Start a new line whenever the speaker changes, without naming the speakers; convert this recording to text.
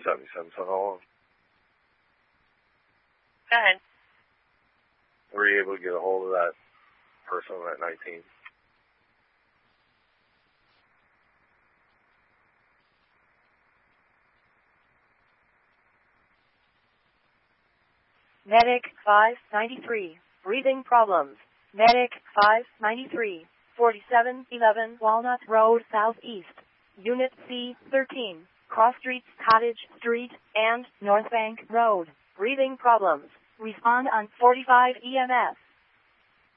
77, so how long?
Go ahead.
Were you able to get a hold of that person at 19?
Medic 593, breathing problems. Medic 593, 4711 Walnut Road Southeast, Unit C13, Cross Streets, Cottage Street, and North Bank Road. Breathing problems. Respond on 45 EMS.